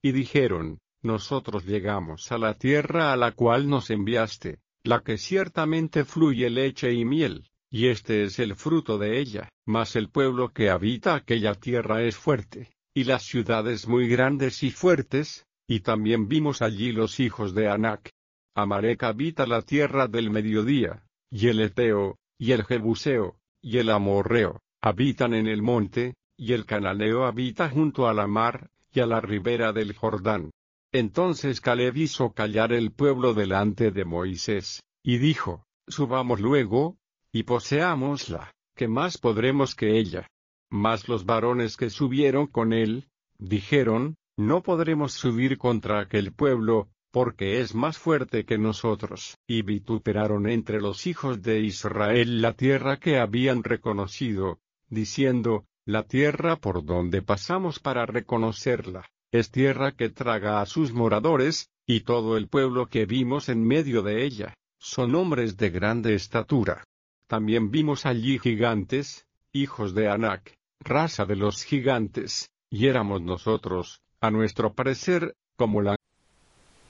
y dijeron: Nosotros llegamos a la tierra a la cual nos enviaste, la que ciertamente fluye leche y miel, y este es el fruto de ella. Mas el pueblo que habita aquella tierra es fuerte, y las ciudades muy grandes y fuertes, y también vimos allí los hijos de Anac. Amalec habita la tierra del mediodía, y el Eteo, y el Jebuseo, y el Amorreo, habitan en el monte, y el Cananeo habita junto a la mar, y a la ribera del Jordán. Entonces Caleb hizo callar el pueblo delante de Moisés, y dijo: Subamos luego, y poseámosla, ¿qué más podremos que ella? Mas los varones que subieron con él, dijeron: No podremos subir contra aquel pueblo, porque es más fuerte que nosotros. Y vituperaron entre los hijos de Israel la tierra que habían reconocido, diciendo: La tierra por donde pasamos para reconocerla, es tierra que traga a sus moradores, y todo el pueblo que vimos en medio de ella, son hombres de grande estatura. También vimos allí gigantes, hijos de Anac, raza de los gigantes, y éramos nosotros, a nuestro parecer, como la